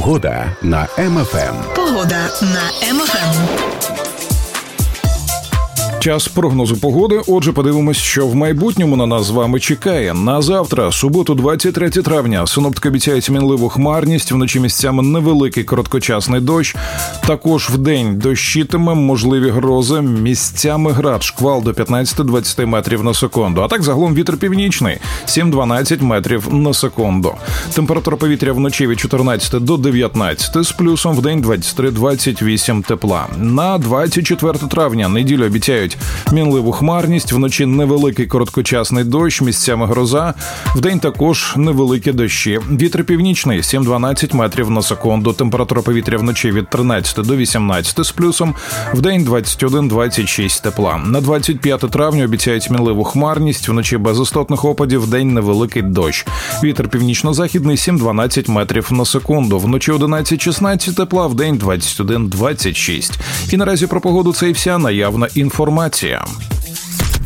Погода на МФМ. Погода на МФМ. Час прогнозу погоди. Отже, подивимось, що в майбутньому на нас з вами чекає. На завтра, суботу, 23 травня, синоптики обіцяють мінливу хмарність, вночі місцями невеликий короткочасний дощ. Також вдень дощитиме, можливі грози, місцями град, шквал до 15-20 метрів на секунду. А так загалом вітер північний, 7-12 метрів на секунду. Температура повітря вночі від 14 до 19, з плюсом вдень 23-28 тепла. На 24 травня, неділю, обіцяють мінливу хмарність, вночі невеликий короткочасний дощ, місцями гроза, вдень також невеликі дощі. Вітер північний, 7-12 метрів на секунду, температура повітря вночі від 13 до 18 з плюсом, вдень 21-26 тепла. На 25 травня обіцяють мінливу хмарність, вночі без істотних опадів, вдень невеликий дощ. Вітер північно-західний, 7-12 метрів на секунду, вночі 11-16 тепла, вдень 21-26. І наразі про погоду це і вся наявна інформація.